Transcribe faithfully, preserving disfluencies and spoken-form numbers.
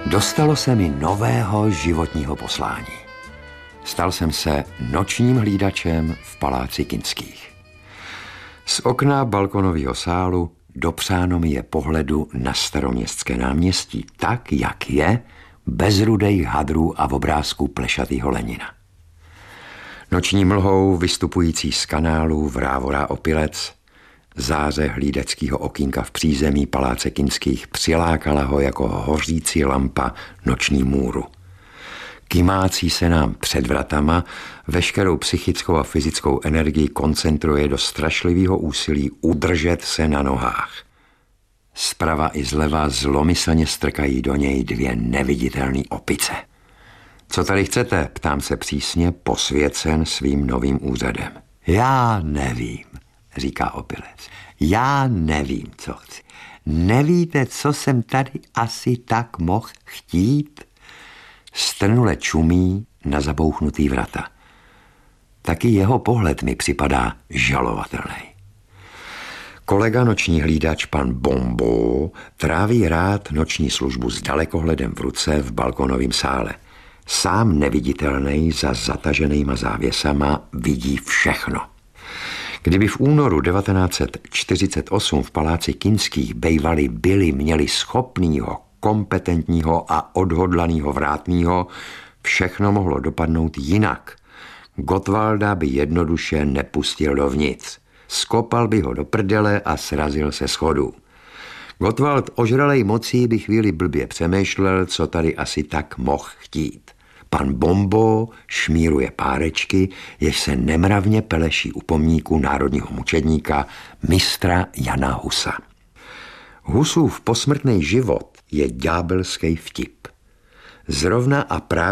Dostalo se mi nového životního poslání. Stal jsem se nočním hlídačem v paláci Kinských. Z okna balkonového sálu dopřáno mi je pohledu na Staroměstské náměstí tak, jak je, bez rudých hadrů a obrázků plešatýho Lenina. Noční mlhou vystupující z kanálu vrávorá opilec, záře hlídeckého okýnka v přízemí paláce Kinských přilákala ho jako hořící lampa noční můru. Kymácí se nám před vratama, veškerou psychickou a fyzickou energii koncentruje do strašlivého úsilí udržet se na nohách. Zprava i zleva zlomyslně strkají do něj dvě neviditelné opice. Co tady chcete? Ptám se přísně, posvěcen svým novým úřadem. Já nevím, říká opilec. Já nevím, co chci. Nevíte, co jsem tady asi tak mohl chtít? Strnule čumí na zabouchnutý vrata. Taky jeho pohled mi připadá žalovatelný. Kolega noční hlídač pan Bombo tráví rád noční službu s dalekohledem v ruce v balkonovém sále. Sám neviditelný za zataženýma závěsama vidí všechno. Kdyby v únoru devatenáct set čtyřicet osm v paláci Kinských bejvali byli měli schopnýho, kompetentního a odhodlanýho vrátnýho, všechno mohlo dopadnout jinak. Gottwalda by jednoduše nepustil dovnitř. Skopal by ho do prdele a srazil se schodů. Gottwald ožralej mocí by chvíli blbě přemýšlel, co tady asi tak mohl chtít. Pan Bombo šmíruje párečky, jež se nemravně peleší u pomníku národního mučedníka mistra Jana Husa. Husův posmrtný život je ďábelský vtip. Zrovna a právě